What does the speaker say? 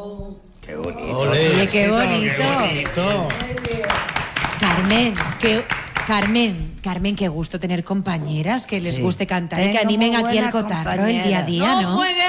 Qué bonito. Oye, qué bonito. Qué bonito. Carmen, qué gusto tener compañeras que les Sí. guste cantar y que Tengo animen muy aquí al buena cotarro el día a compañera. día, ¿no?